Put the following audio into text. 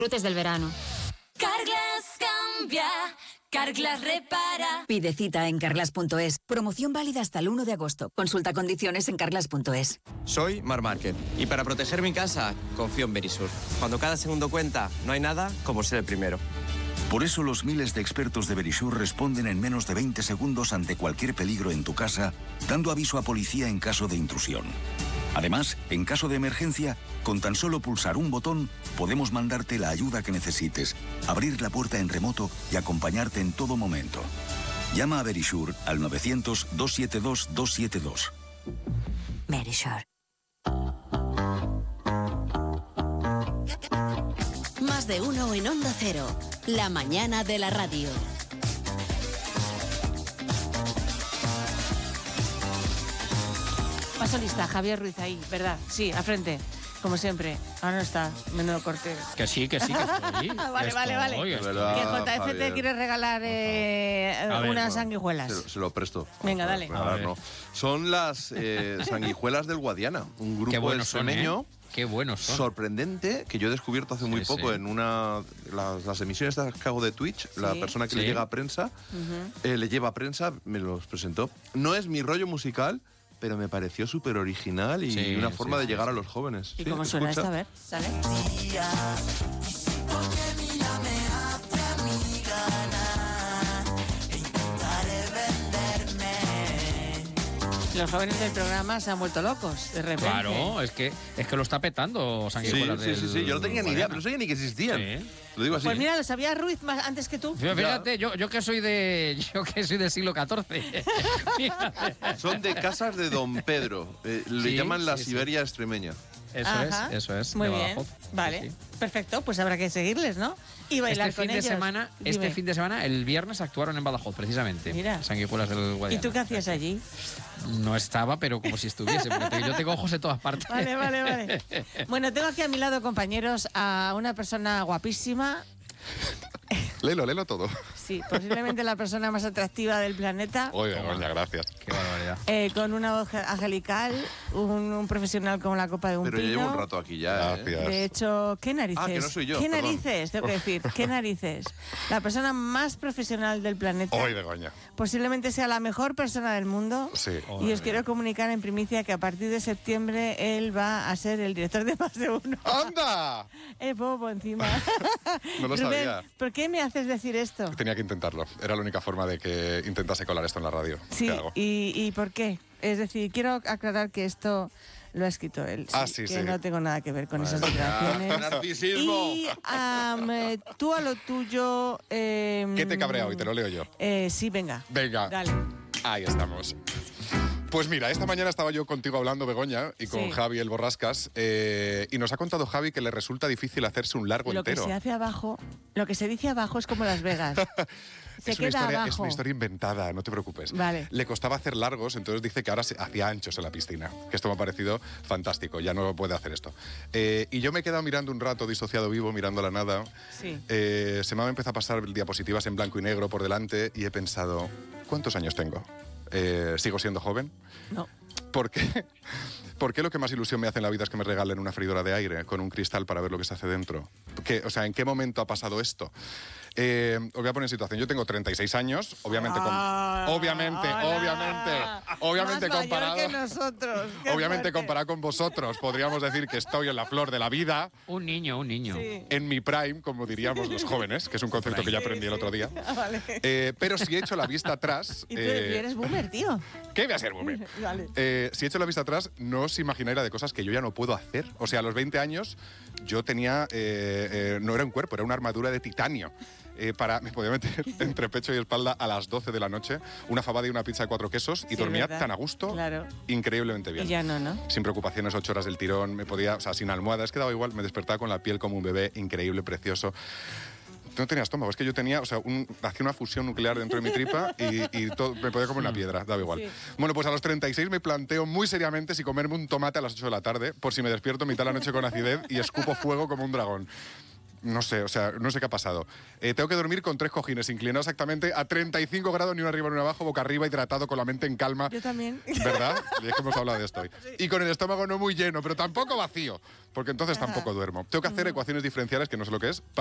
Disfrutes del verano. Carglass cambia, Carglass repara. Pide cita en carglass.es. Promoción válida hasta el 1 de agosto. Consulta condiciones en carglass.es. Soy Marc Márquez y para proteger mi casa confío en Verisur. Cuando cada segundo cuenta, no hay nada como ser el primero. Por eso los miles de expertos de Verisur responden en menos de 20 segundos ante cualquier peligro en tu casa, dando aviso a policía en caso de intrusión. Además, en caso de emergencia, con tan solo pulsar un botón, podemos mandarte la ayuda que necesites, abrir la puerta en remoto y acompañarte en todo momento. Llama a Verisur al 900-272-272. Verisur. Más de uno en Onda Cero. La mañana de la radio. Paso lista, Javier Ruiz ahí, ¿verdad? Sí, al frente, como siempre. Ahora no está, menudo corte. Que sí, que estoy. Vale. Que JF te quiere regalar unas sanguijuelas. Se lo presto. Venga, dale. No. Son las sanguijuelas del Guadiana, un grupo extremeño. Qué buenos son. Sorprendente, que yo he descubierto hace muy poco en las emisiones que hago de Twitch. La persona que le llega a prensa, le lleva a prensa, me los presentó. No es mi rollo musical, pero me pareció súper original y una forma de llegar a los jóvenes. ¿Y cómo suena esto? A ver, ¿sale? Los jóvenes del programa se han vuelto locos, de repente. Claro, es que lo está petando Sanguijuelas. Sí. Yo no tenía ni idea, no sabía ni que existían. Sí. Lo digo así. Pues mira, lo sabía Ruiz antes que tú. Fíjate, yo que soy del siglo XIV. Son de casas de Don Pedro. Le llaman la Siberia extremeña. Eso es. Muy bien. Vale, perfecto. Pues habrá que seguirles, ¿no? Y bailar con ellos. Este fin de semana, el viernes, actuaron en Badajoz, precisamente. Mira. Sanguijuelas del Guadiana. ¿Y tú qué hacías allí? No estaba, pero como si estuviese, porque yo tengo ojos de todas partes. Vale. Bueno, tengo aquí a mi lado, compañeros, a una persona guapísima. Léelo todo. Sí, posiblemente la persona más atractiva del planeta. Oye, gracias. Qué barbaridad. Con una voz angelical, un profesional como la copa de un pino. Pero yo llevo un rato aquí ya. Gracias. De hecho, ¿qué narices? Que no soy yo, ¿Qué perdón. narices? Tengo que decir, ¿qué narices? La persona más profesional del planeta. Hoy, Begoña. Posiblemente sea la mejor persona del mundo. Sí. Y os quiero comunicar en primicia que a partir de septiembre él va a ser el director de Más de Uno. ¡Anda! Bobo encima. No lo Rubén, sabía. ¿por qué me haces decir esto? Tenía que intentarlo. Era la única forma de que intentase colar esto en la radio. Sí, ¿Qué hago? ¿Y por qué? Es decir, quiero aclarar que esto lo ha escrito él. Que no tengo nada que ver con esas declaraciones. ¡Narcisismo! Y tú a lo tuyo... ¿Qué te cabrea hoy? Te lo leo yo. Sí, venga. Venga. Dale. Ahí estamos. Pues mira, esta mañana estaba yo contigo hablando, Begoña, y con Javi el Borrascas, y nos ha contado Javi que le resulta difícil hacerse un largo entero. Lo que se hace abajo, lo que se dice abajo es como Las Vegas. Se queda abajo. Es una historia inventada, no te preocupes. Vale. Le costaba hacer largos, entonces dice que ahora se hacía anchos en la piscina. Que esto me ha parecido fantástico, ya no puede hacer esto. Y yo me he quedado mirando un rato, disociado vivo, mirando la nada. Sí. Se me han empezado a pasar diapositivas en blanco y negro por delante y he pensado, ¿cuántos años tengo? ¿Sigo siendo joven? No. ¿Por qué? ¿Por qué lo que más ilusión me hace en la vida es que me regalen una freidora de aire con un cristal para ver lo que se hace dentro? ¿En qué momento ha pasado esto? Os voy a poner en situación. Yo tengo 36 años, obviamente comparado. Que nosotros. Obviamente comparado con vosotros, podríamos decir que estoy en la flor de la vida. Un niño. Sí. En mi prime, como diríamos los jóvenes, que es un concepto que ya aprendí el otro día. Vale. Pero si he hecho la vista atrás... Y tú eres boomer, tío. ¿Qué voy a ser boomer? Vale. Si he hecho la vista atrás, no os imagináis la de cosas que yo ya no puedo hacer. O sea, a los 20 años yo tenía... no era un cuerpo, era una armadura de titanio. Me podía meter entre pecho y espalda a las 12 de la noche una fabada y una pizza de 4 quesos y dormía tan a gusto, increíblemente bien. Y ya no. Sin preocupaciones, 8 horas del tirón, sin almohada, es que daba igual, me despertaba con la piel como un bebé, increíble, precioso. No tenía estómago, es que yo tenía, hacía una fusión nuclear dentro de mi tripa y todo, me podía comer una piedra, daba igual. Sí. Bueno, pues a los 36 me planteo muy seriamente si comerme un tomate a las 8 de la tarde, por si me despierto mitad de la noche con acidez y escupo fuego como un dragón. no sé, o sea, no sé qué ha pasado. Tengo que dormir con 3 cojines, inclinados exactamente a 35 grados, ni uno arriba ni uno abajo, boca arriba, hidratado, con la mente en calma. Yo también. ¿Verdad? Y es que hemos hablado de esto hoy. Sí. Y con el estómago no muy lleno, pero tampoco vacío, porque entonces tampoco duermo. Tengo que hacer ecuaciones diferenciales, que no sé lo que es,